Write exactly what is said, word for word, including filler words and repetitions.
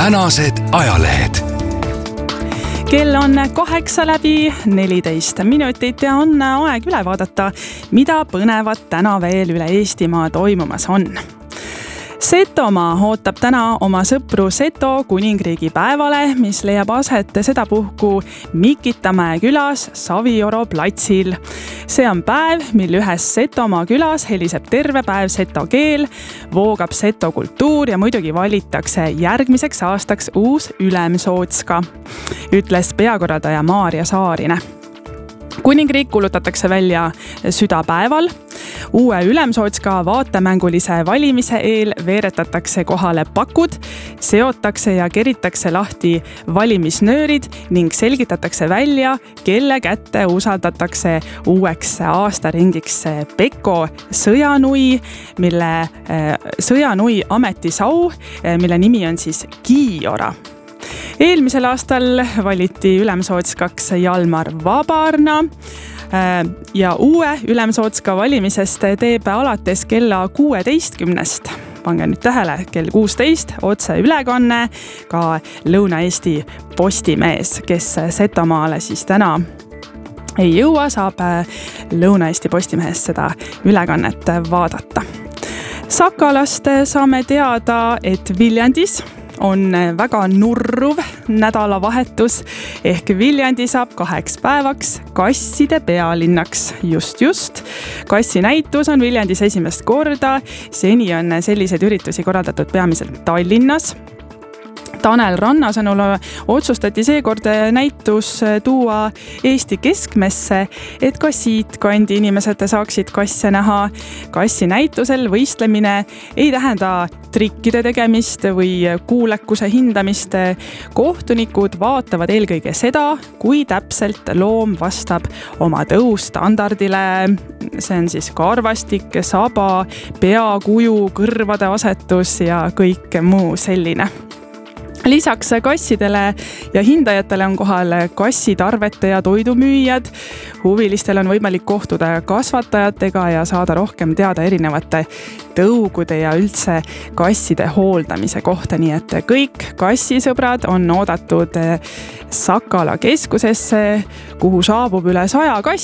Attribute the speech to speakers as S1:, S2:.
S1: tänased ajalehed.
S2: Kell on kaheksa läbi neliteist minutit ja on aeg üle vaadata, mida põnevat täna veel üle Eestimaa toimumas on. Setomaa ootab täna oma sõpru Seto kuningriigi päevale, mis leiab aset sedapuhku Mikitamäe külas Savioro platsil. See on päev, mil ühes Setomaa külas heliseb terve päev seto keel, voogab seto kultuur ja muidugi valitakse järgmiseks aastaks uus ülemsootska, ütles peakorraldaja Maarja Saarine. Kuningriik kuulutatakse välja südapäeval. Uue ülemsootska vaatemängulise valimise eel veeretatakse kohale pakud, seotakse ja keritakse lahti valimisnöörid ning selgitatakse välja, kelle kätte usaldatakse uueks aastaringiks Peko sõjanui, mille sõjanui ametisau, mille nimi on siis Kiiora. Eelmisel aastal valiti ülemsootskaks Jalmar Vabarna ja uue ülemsootska valimisest teeb alates kella kuueteistkümnest, pange nüüd tähele, kell kuusteist otse ülekanne ka Lõuna-Eesti Postimees, kes Setomaale siis täna ei jõua, saab Lõuna-Eesti Postimehes seda ülekannet vaadata. Sakalast saame teada, et Viljandis on väga nurruv nädalavahetus ehk Viljandi saab kaheks päevaks kasside pealinnaks. Just, just. Kassinäitus on Viljandis esimest korda. Seni on selliseid üritusi korraldatud peamiselt Tallinnas. Tanel Ranna sõnul otsustati seekord näitus tuua Eesti keskmesse, et ka siit kandi inimesed saaksid kasse näha. Kassinäitusel võistlemine ei tähenda trikkide tegemist või kuulekuse hindamist. Kohtunikud vaatavad eelkõige seda, kui täpselt loom vastab oma tõustandardile. See on siis karvastik, saba, peakuju, kõrvade asetus ja kõik muu selline. Lisaks kassidele ja hindajatele on kohal kassitarvete ja toidumüüjad. Huvilistel on võimalik kohtuda kasvatajatega ja saada rohkem teada erinevate tõugude ja üldse kasside hooldamise kohta. Nii et kõik kassisõbrad on oodatud Sakala keskusesse, kuhu saabub üle saja kassi.